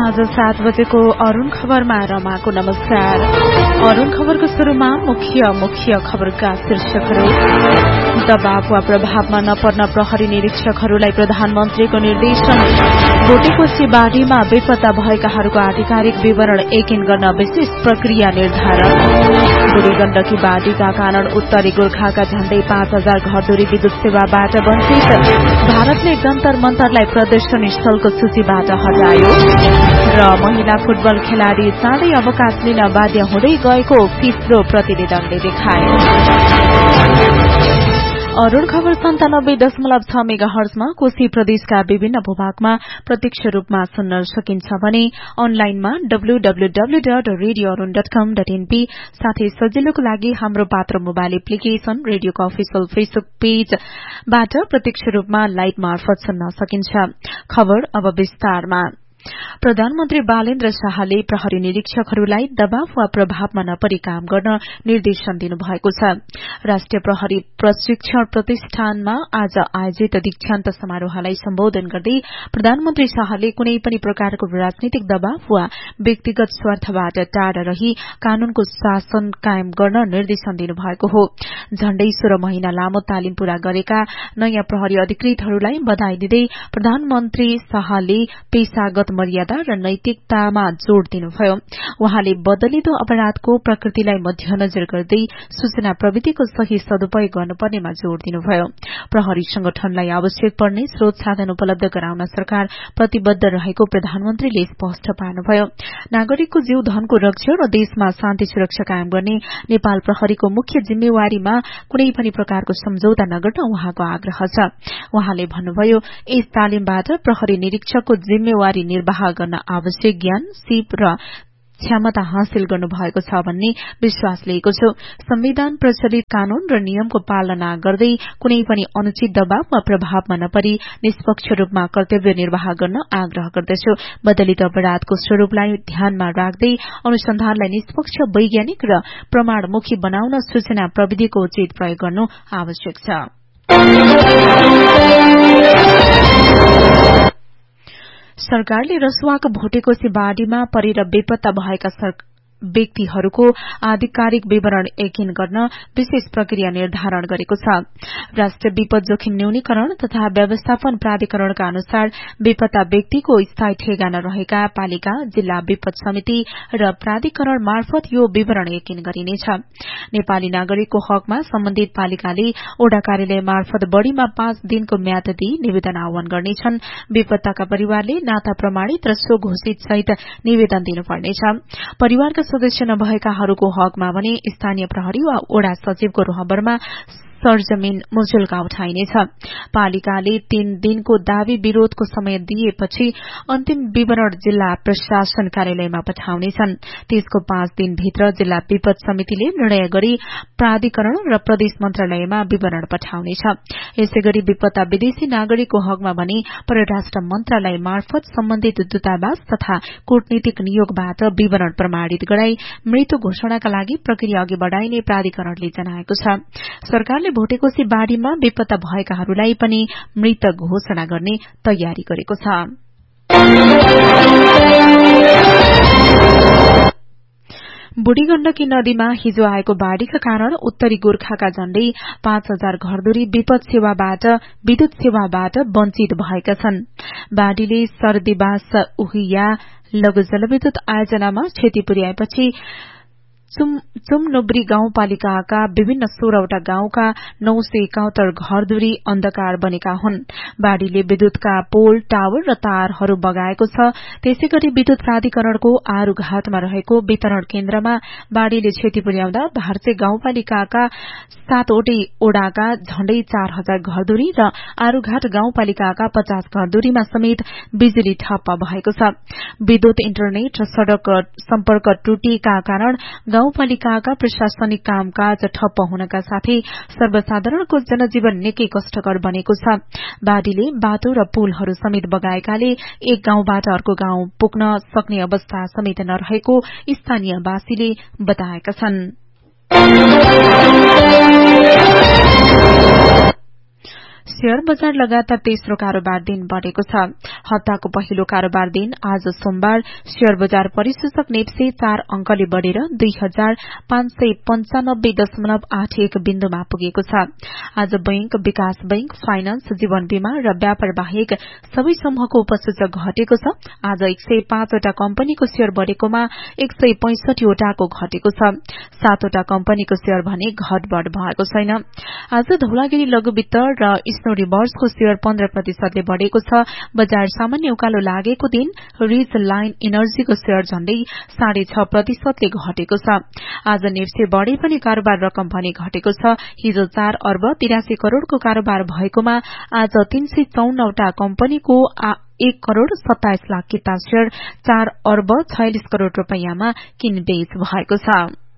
साँझ 7 बजेको अरूण खबरमा रमाको नमस्कार। अरूण खबरको शुरूमा मुख्य खबरका शीर्षकहरू। दबाव वा प्रभावमा नपर्न प्रहरी निरीक्षकहरूलाई प्रधानमन्त्रीको निर्देशन। भोटेकोशी बाढ़ीमा बेपत्ता भएकाहरूको आधिकारिक विवरण एकिन गर्न विशेष प्रक्रिया निर्धारण। बुढी गण्डकी बाढ़ीका कारण उत्तरी गोर्खाका झण्डै 5000 घरधुरी विद्युत सेवाबाट वञ्चित। भारतले जन्तर मन्तरलाई प्रदर्शनी स्थलको सूचीबाट हटायो। र महिला फुटबल खेलाड़ी चाँडै अवकाश लिन बाध्य हुँदै गएको तेस्रो प्रतिवेदनले देखाए। अरूण खबर 97.6 मेगाहर्जमा कोशी प्रदेशका विभिन्न भूभागमा प्रत्यक्ष रूपमा सुन्न सकिन्छ भने अनलाइनमा www.radioarun.com.np साथै सजिलोको लागि हाम्रो पात्र मोबाइल एप्लिकेशन रेडियोको अफिसियल फेसबुक पेजबाट प्रत्यक्ष रूपमा लाइभ मार्फत सुन्न सकिन्छ। खबर अब विस्तारमा। प्रधानमन्त्री बालेन्द्र शाहले प्रहरी निरीक्षकहरूलाई दबाव वा प्रभावमा नपरी काम गर्न निर्देशन दिनुभएको छ। राष्ट्रिय प्रहरी प्रशिक्षण प्रतिष्ठानमा आज आयोजित दीक्षान्त समारोहलाई सम्बोधन गर्दै प्रधानमन्त्री शाहले कुनै पनि प्रकारको राजनीतिक दबाव वा व्यक्तिगत स्वार्थबाट टाढा रही कानूनको शासन कायम गर्न निर्देशन दिनुभएको हो। झण्डै 16 महिना लामो तालिम पूरा गरेका नयाँ प्रहरी अधिकृतहरूलाई बधाई दिँदै प्रधानमन्त्री शाहले पेशागत मर्यादा र नैतिकतामा जोड़ दिनुभयो। उहाँले बदलिदो अपराधको प्रकृतिलाई मध्यनजर गर्दै सूचना प्रविधिको सही सदुपयोग गर्नुपर्नेमा जोड़ दिनुभयो। प्रहरी संगठनलाई आवश्यक पर्ने स्रोत साधन उपलब्ध गराउन सरकार प्रतिबद्ध रहेको प्रधानमन्त्रीले स्पष्ट पार्नुभयो। नागरिकको जीव धनको रक्षा र देशमा शान्ति सुरक्षा कायम गर्ने नेपाल प्रहरीको मुख्य जिम्मेवारीमा कुनै पनि प्रकारको सम्झौता नगर्न उहाँको आग्रह छ। उहाँले भन्नुभयो, यस तालिमबाट प्रहरी निरीक्षकको जिम्मेवारी निर्वाह गर्न आवश्यक ज्ञान, सिप र क्षमता हासिल गर्नुभएको छ भन्ने विश्वास लिएको छु। संविधान प्रचलित कानून र नियमको पालना गर्दै कुनै पनि अनुचित दबाव वा प्रभावमा नपरी निष्पक्ष रूपमा कर्तव्य निर्वाह गर्न आग्रह गर्दछु। बदलित अपराधको स्वरूपलाई ध्यानमा राख्दै अनुसन्धानलाई निष्पक्ष, वैज्ञानिक र प्रमाणमुखी बनाउन सूचना प्रविधिको उचित प्रयोग गर्नु आवश्यक छ। सरकारले रसुवाको भोटेकोशी बाढ़ीमा परेर बेपत्ता भएका व्यक्तिहरूको आधिकारिक विवरण एकिन गर्न विशेष प्रक्रिया निर्धारण गरेको छ। राष्ट्रिय विपद जोखिम न्यूनीकरण तथा व्यवस्थापन प्राधिकरणका अनुसार बेपत्ता व्यक्तिको स्थायी ठेगाना रहेका पालिका, जिल्ला विपद समिति र प्राधिकरण मार्फत यो विवरण एकिन गरिनेछ। नेपाली नागरिकको हकमा सम्बन्धित पालिकाले ओडा कार्यालय मार्फत बढ़ीमा 5 दिनको म्याद दिई निवेदन आह्वान गर्नेछन्। बेपत्ताका परिवारले नाता प्रमाणित र सो घोषित सहित निवेदन दिनुपर्नेछ। परिवारका सदस्य नभएकाहरूको हकमा भने स्थानीय प्रहरी वा ओडा सचिवको रहबरमा सरजमिन मुजुल्का उठाइनेछ। पालिकाले 3 दिनको दावी विरोधको समय दिएपछि अन्तिम विवरण जिल्ला प्रशासन कार्यालयमा पठाउनेछन्। त्यसको 5 दिनभित्र जिल्ला विपद समितिले निर्णय गरी प्राधिकरण र प्रदेश मन्त्रालयमा विवरण पठाउनेछ। यसैगरी विपत्ता विदेशी नागरिकको हकमा भने परराष्ट्र मन्त्रालय मार्फत सम्बन्धित दूतावास तथा कूटनीतिक नियोगबाट विवरण प्रमाणित गराई मृत्यु घोषणाका लागि प्रक्रिया अघि बढ़ाइने प्राधिकरणले जनाएको छ। सरकारले भोटेकोशी बाढ़ीमा बेपत्ता भएकाहरूलाई पनि मृत घोषणा गर्ने तयारी गरेको छ। बुढी गण्डकी नदीमा हिजो आएको बाढ़ीका कारण उत्तरी गोर्खाका झण्डै 5000 घरधुरी विद्युत सेवाबाट वञ्चित भएका छन्। बाढ़ीले सर्दीबास उहिया लघु जलविद्युत आयोजनामा क्षति पुर्याएपछि चुमनुब्री गाउँपालिकाका विभिन्न 16वटा गाउँका 971 घरधुरी अन्धकार बनेका हुन्। बाढ़ीले विद्युतका पोल, टावर र तारहरू बगाएको छ। त्यसैगरी विद्युत प्राधिकरणको आरूघाटमा रहेको वितरण केन्द्रमा बाढ़ीले क्षति पुर्याउँदा भारते गाउँपालिकाका 7वटै ओडाका झण्डै 4000 घरधुरी र आरूघाट गाउँपालिकाका 50 घरधुरीमा समेत बिजुली ठप्प भएको छ। विद्युत, इन्टरनेट र सड़क सम्पर्क त्रुटिका कारण गाउँपालिकाका प्रशासनिक कामकाज ठप्प हुनका साथै सर्वसाधारणको जनजीवन निकै कष्टकर बनेको छ। बाढ़ीले बाटो र पुलहरू समेत बगाएकाले एक गाउँबाट अर्को गाउँ पुग्न सक्ने अवस्था समेत नरहेको स्थानीयवासीले बताएका छन्। शेयर बजार लगातार तेस्रो कारोबार दिन बढ़ेको छ। हप्ताको पहिलो कारोबार दिन आज सोमबार शेयर बजार परिसूचक नेप्से 4 अंकले बढ़ेर 2595.81 बिन्दुमा पुगेको छ। आज बैंक, विकास बैंक, फाइनान्स, जीवन बीमा र व्यापार बाहेक सबै समूहको उपसूचक घटेको छ। आज 105 वटा कम्पनीको शेयर बढ़ेकोमा 165 वटाको घटेको छ। 7 वटा कम्पनीको शेयर भने घटबढ़ भएको छैन। आज धौलागिरी लघुवित्त र स्नो रिभर्सको शेयर 15% बढ़ेको छ। बजार सामान्य उकालो लागेको दिन रिज लाइन एनर्जीको शेयर झण्डै 6.5% घटेको छ। आज नेप्से बढ़े पनि कारोबार रकम भने घटेको छ। हिजो 4 अर्ब 83 करोड़को कारोबार भएकोमा आज 354 वटा कम्पनीको 1 करोड़ 27 लाख किता शेयर 4 अर्ब 46 करोड़ रुपैयाँमा किनबेच भएको छ।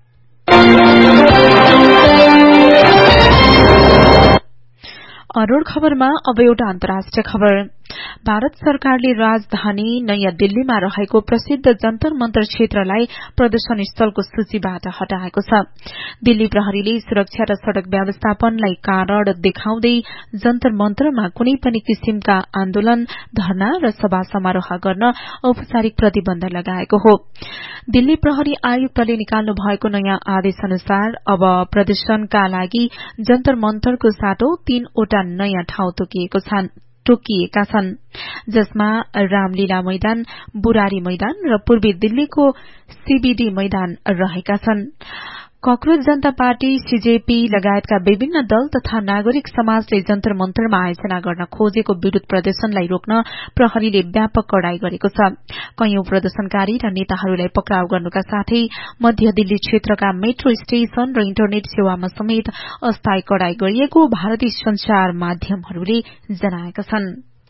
अरूण खबरमा अब एउटा अन्तर्राष्ट्रिय खबर। भारत सरकारले राजधानी नयाँ दिल्लीमा रहेको प्रसिद्ध जन्तर मन्तर क्षेत्रलाई प्रदर्शन स्थलको सूचीबाट हटाएको छ। दिल्ली प्रहरीले सुरक्षा र सड़क व्यवस्थापनलाई कारण देखाउँदै जन्तर मन्तरमा कुनै पनि किसिमका आन्दोलन, धरना र सभा समारोह गर्न औपचारिक प्रतिबन्ध लगाएको हो। दिल्ली प्रहरी आयुक्तले निकाल्नु भएको नयाँ आदेश अनुसार अब प्रदर्शनका लागि जन्तर मन्तरको साटो 3 वटा नयाँ ठाउँ तोकिएका छन्, जसमा रामलीला मैदान, बुरारी मैदान र पूर्वी दिल्लीको सीबीडी मैदान रहेका छन्। ककरोच जनता पार्टी, सीजेपी लगायतका विभिन्न दल तथा नागरिक समाजले जन्तर मन्तरमा आयोजना गर्न खोजेको विरोध प्रदर्शनलाई रोक्न प्रहरीले व्यापक कडाई गरेको छ। कैयौं प्रदर्शनकारी र नेताहरूलाई पक्राउ गर्नुका साथै मध्य दिल्ली क्षेत्रका मेट्रो स्टेशन र इन्टरनेट सेवामा समेत अस्थायी कडाई गरिएको भारतीय संचार माध्यमहरूले जनाएका छन्।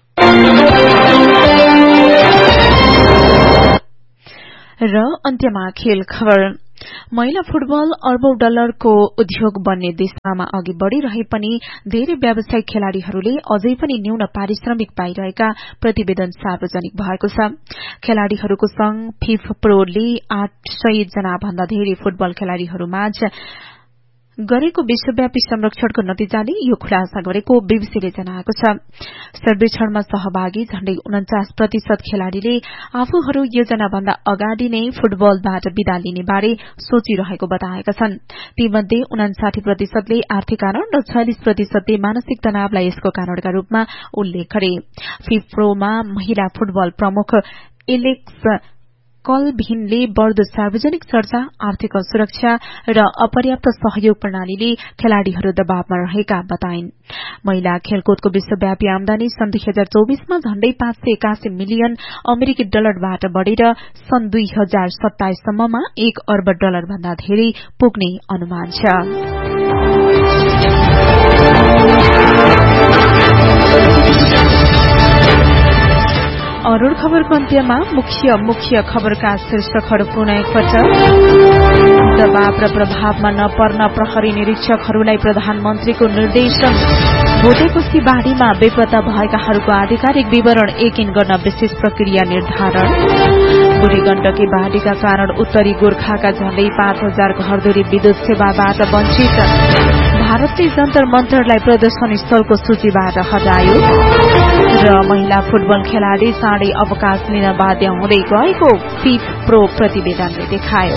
र अन्त्यमा खेल खबर। महिला फुटबल अर्बौं डलरको उद्योग बन्ने दिशामा अघि बढ़िरहे पनि धेरै व्यावसायिक खेलाड़ीहरूले अझै पनि न्यून पारिश्रमिक पाइरहेका प्रतिवेदन सार्वजनिक भएको छ। खेलाड़ीहरूको संघ फिफप्रोले 800 जना भन्दा धेरै फुटबल खेलाड़ीहरूमाझ गरेको विश्वव्यापी संरक्षणको नतिजाले यो खुलासा गरेको बीबीसीले जनाएको छ। सर्वेक्षणमा सहभागी झण्डै 49% खेलाड़ीले आफूहरू योजनाभन्दा अगाडि नै फुटबलबाट विदा लिने बारे सोचिरहेको बताएका छन्। तीमध्ये 59% आर्थिक कारण र 46% मानसिक तनावलाई यसको कारणका रूपमा उल्लेख गरे। फिफप्रोमा महिला फुटबल प्रमुख एलेक्स कलभिनले बढ़दो सार्वजनिक चर्चा, आर्थिक असुरक्षा र अपर्याप्त सहयोग प्रणालीले खेलाड़ीहरू दबावमा रहेका बताइन्। महिला खेलकुदको विश्वव्यापी आमदानी सन् 2024 मा झण्डै 581 मिलियन अमेरिकी डलरबाट बढ़ेर सन् 2027 सम्ममा 1 अर्ब डलर भन्दा धेरै पुग्ने अनुमान छ। अरूण खबरको अन्त्यमा मुख्य खबरका शीर्षकहरू पुनः एकपटक। दबाव र प्रभावमा नपर्न प्रहरी निरीक्षकहरूलाई प्रधानमन्त्रीको निर्देशन। भोटेकोशी बाढ़ीमा बेपत्ता भएकाहरूको आधिकारिक विवरण यकिन गर्न विशेष प्रक्रिया निर्धारण। बुढी गण्डकी बाढ़ीका कारण उत्तरी गोर्खाका झण्डै 5000 घरधुरी विद्युत सेवाबाट वञ्चित। भारतले जन्तर मन्तरलाई प्रदर्शन स्थलको सूचीबाट हटायो। र महिला फुटबल खेलाड़ी चाँडै अवकाश लिन बाध्य हुँदै गएको फिफप्रो प्रतिवेदनले देखायो।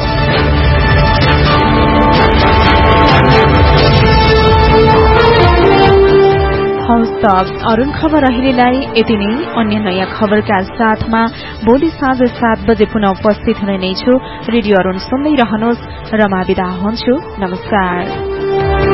हवस् त अरूण खबर अहिलेलाई यति नै। अन्य नयाँ खबरका साथमा भोलि साँझ 7 बजे पुनः उपस्थित हुने नै छु। रेडियो अरूण सुन्दै रहनुहोस्। रमा बिदा हुन्छु। नमस्कार।